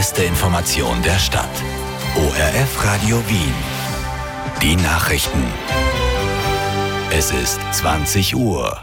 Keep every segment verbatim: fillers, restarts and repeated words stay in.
beste Information der Stadt. O R F Radio Wien. Die Nachrichten. Es ist zwanzig Uhr.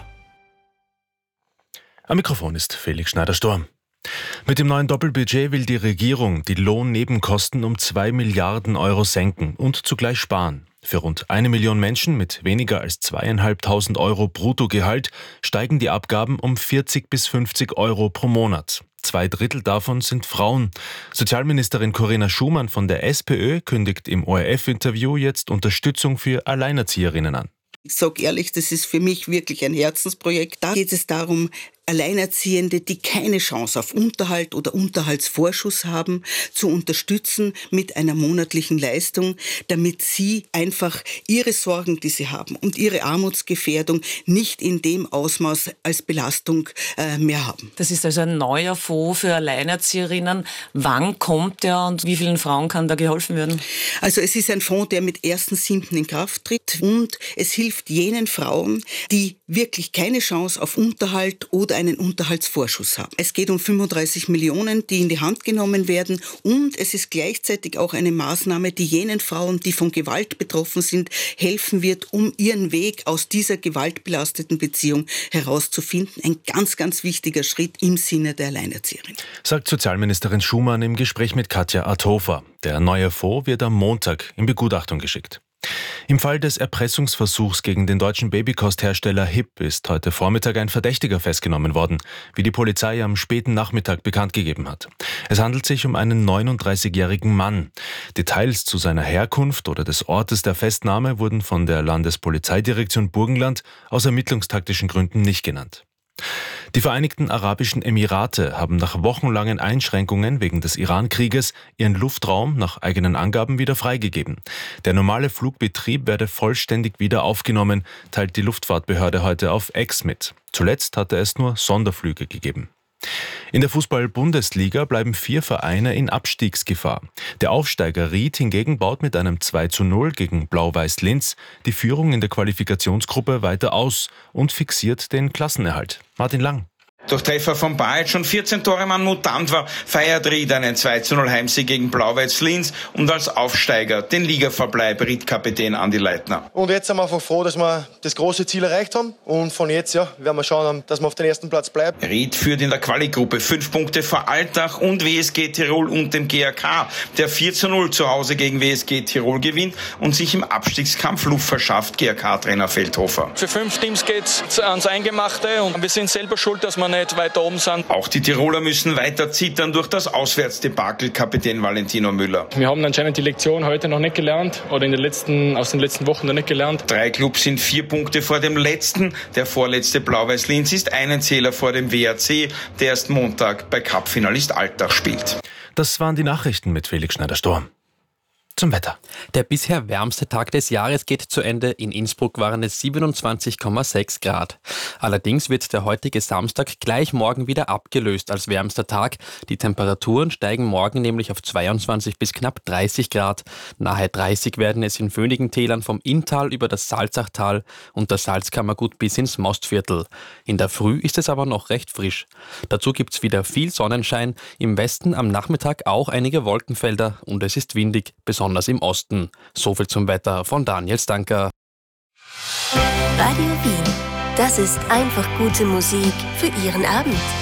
Am Mikrofon ist Felix Schneider-Storm. Mit dem neuen Doppelbudget will die Regierung die Lohnnebenkosten um zwei Milliarden Euro senken und zugleich sparen. Für rund eine Million Menschen mit weniger als zweieinhalbtausend Euro Bruttogehalt steigen die Abgaben um vierzig bis fünfzig Euro pro Monat. Zwei Drittel davon sind Frauen. Sozialministerin Corinna Schumann von der SPÖ kündigt im O R F-Interview jetzt Unterstützung für Alleinerzieherinnen an. Ich sage ehrlich, das ist für mich wirklich ein Herzensprojekt. Da geht es darum, Alleinerziehende, die keine Chance auf Unterhalt oder Unterhaltsvorschuss haben, zu unterstützen mit einer monatlichen Leistung, damit sie einfach ihre Sorgen, die sie haben und ihre Armutsgefährdung nicht in dem Ausmaß als Belastung äh, mehr haben. Das ist also ein neuer Fonds für Alleinerzieherinnen. Wann kommt der und wie vielen Frauen kann da geholfen werden? Also es ist ein Fonds, der mit ersten siebten in Kraft tritt und es hilft jenen Frauen, die wirklich keine Chance auf Unterhalt oder einen Unterhaltsvorschuss haben. Es geht um fünfunddreißig Millionen, die in die Hand genommen werden, und es ist gleichzeitig auch eine Maßnahme, die jenen Frauen, die von Gewalt betroffen sind, helfen wird, um ihren Weg aus dieser gewaltbelasteten Beziehung herauszufinden. Ein ganz, ganz wichtiger Schritt im Sinne der Alleinerzieherin. Sagt Sozialministerin Schumann im Gespräch mit Katja Adhofer. Der neue Fonds wird am Montag in Begutachtung geschickt. Im Fall des Erpressungsversuchs gegen den deutschen Babykosthersteller H I P ist heute Vormittag ein Verdächtiger festgenommen worden, wie die Polizei am späten Nachmittag bekannt gegeben hat. Es handelt sich um einen neununddreißigjährigen Mann. Details zu seiner Herkunft oder des Ortes der Festnahme wurden von der Landespolizeidirektion Burgenland aus ermittlungstaktischen Gründen nicht genannt. Die Vereinigten Arabischen Emirate haben nach wochenlangen Einschränkungen wegen des Iran-Krieges ihren Luftraum nach eigenen Angaben wieder freigegeben. Der normale Flugbetrieb werde vollständig wieder aufgenommen, teilt die Luftfahrtbehörde heute auf X mit. Zuletzt hatte es nur Sonderflüge gegeben. In der Fußball-Bundesliga bleiben vier Vereine in Abstiegsgefahr. Der Aufsteiger Ried hingegen baut mit einem zwei zu null gegen Blau-Weiß Linz die Führung in der Qualifikationsgruppe weiter aus und fixiert den Klassenerhalt. Martin Lang. Durch Treffer von Bajic und vierzehn Tore Mann Mutant war, feiert Ried einen zwei zu null Heimsieg gegen Blau-Weiß Linz und als Aufsteiger den Ligaverbleib Ried-Kapitän Andi Leitner. Und jetzt sind wir einfach froh, dass wir das große Ziel erreicht haben, und von jetzt ja, werden wir schauen, dass wir auf den ersten Platz bleiben. Ried führt in der Quali-Gruppe fünf Punkte vor Altach und W S G Tirol und dem G A K, der vier zu null zu Hause gegen W S G Tirol gewinnt und sich im Abstiegskampf Luft verschafft, G A K-Trainer Feldhofer. Für fünf Teams geht's ans Eingemachte und wir sind selber schuld, dass wir nicht weiter oben sind. Auch die Tiroler müssen weiter zittern durch das Auswärtsdebakel, Kapitän Valentino Müller. Wir haben anscheinend die Lektion heute noch nicht gelernt oder in den letzten, aus den letzten Wochen noch nicht gelernt. Drei Clubs sind vier Punkte vor dem letzten. Der vorletzte Blau-Weiß Linz ist einen Zähler vor dem W A C, der erst Montag bei Cup-Finalist Altach spielt. Das waren die Nachrichten mit Felix Schneider-Storm. Zum Wetter. Der bisher wärmste Tag des Jahres geht zu Ende. In Innsbruck waren es siebenundzwanzig Komma sechs Grad. Allerdings wird der heutige Samstag gleich morgen wieder abgelöst als wärmster Tag. Die Temperaturen steigen morgen nämlich auf zweiundzwanzig bis knapp dreißig Grad. Nahe dreißig werden es in wenigen Tälern vom Inntal über das Salzachtal und das Salzkammergut bis ins Mostviertel. In der Früh ist es aber noch recht frisch. Dazu gibt es wieder viel Sonnenschein. Im Westen am Nachmittag auch einige Wolkenfelder und es ist windig, besonders im Osten. Soviel zum Wetter von Daniel Stanker. Radio Wien. Das ist einfach gute Musik für Ihren Abend.